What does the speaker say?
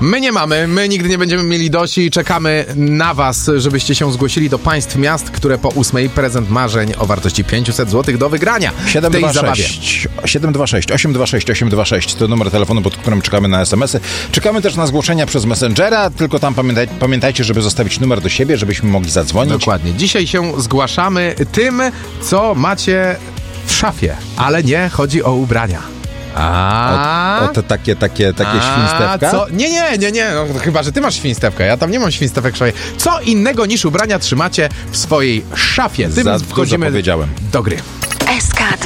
My nie mamy, my nigdy nie będziemy mieli dość i czekamy na was, żebyście się zgłosili do państw miast, które po 8 prezent marzeń o wartości 500 zł do wygrania w tej zabawie. 726 826 826 to numer telefonu, pod którym czekamy na SMS-y. Czekamy też na zgłoszenia przez Messengera, tylko tam pamiętajcie, żeby zostawić numer do siebie, żebyśmy mogli zadzwonić. Dokładnie. Dzisiaj się zgłaszamy tym, co macie w szafie, ale nie chodzi o ubrania. O te takie świństewka? Co? Nie. No, chyba, że ty masz świństewkę. Ja tam nie mam świństewek w szafie. Co innego niż ubrania trzymacie w swojej szafie? Tym wchodzimy powiedziałem. do gry. SK2